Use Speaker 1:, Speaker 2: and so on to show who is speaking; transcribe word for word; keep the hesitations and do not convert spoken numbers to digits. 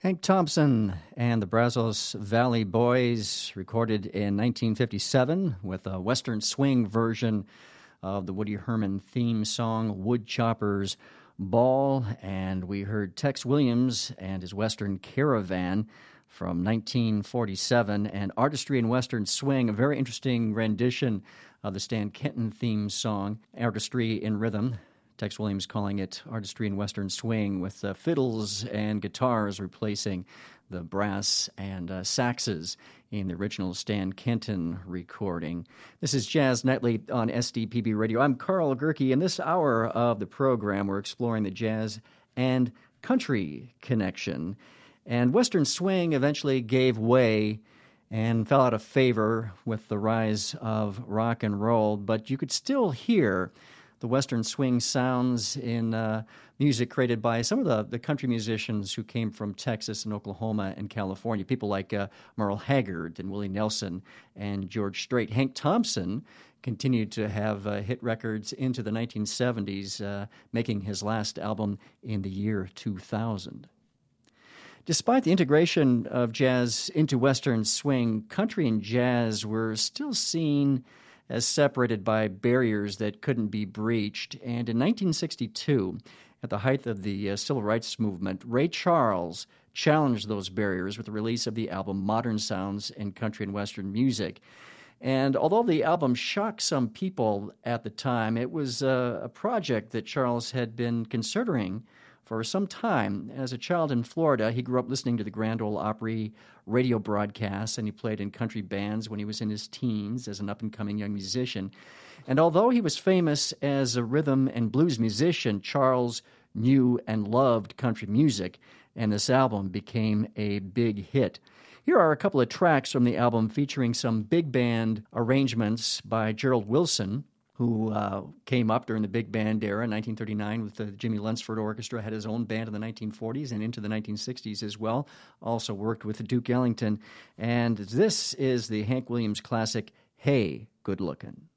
Speaker 1: Hank Thompson and the Brazos Valley Boys recorded in nineteen fifty-seven with a Western swing version of the Woody Herman theme song, Woodchopper's Ball. And we heard Tex Williams and his Western Caravan from nineteen forty-seven, and Artistry in Western Swing, a very interesting rendition of the Stan Kenton theme song, Artistry in Rhythm. Tex Williams calling it Artistry in Western Swing, with uh, fiddles and guitars replacing the brass and uh, saxes in the original Stan Kenton recording. This is Jazz Nightly on S D P B Radio. I'm Carl Gerke. In this hour of the program, we're exploring the jazz and country connection. And Western Swing eventually gave way and fell out of favor with the rise of rock and roll, but you could still hear the Western swing sounds in uh, music created by some of the, the country musicians who came from Texas and Oklahoma and California, people like uh, Merle Haggard and Willie Nelson and George Strait. Hank Thompson continued to have uh, hit records into the nineteen seventies, uh, making his last album in the year two thousand. Despite the integration of jazz into Western swing, country and jazz were still seen as separated by barriers that couldn't be breached. And in nineteen sixty-two, at the height of the uh, Civil Rights Movement, Ray Charles challenged those barriers with the release of the album Modern Sounds in Country and Western Music. And although the album shocked some people at the time, it was uh, a project that Charles had been considering for some time. As a child in Florida, he grew up listening to the Grand Ole Opry radio broadcasts, and he played in country bands when he was in his teens as an up-and-coming young musician. And although he was famous as a rhythm and blues musician, Charles knew and loved country music, and this album became a big hit. Here are a couple of tracks from the album featuring some big band arrangements by Gerald Wilson, who uh, came up during the big band era in nineteen thirty-nine with the Jimmy Lunsford Orchestra, had his own band in the nineteen forties and into the nineteen sixties as well, also worked with Duke Ellington. And this is the Hank Williams classic, Hey, Good Lookin'.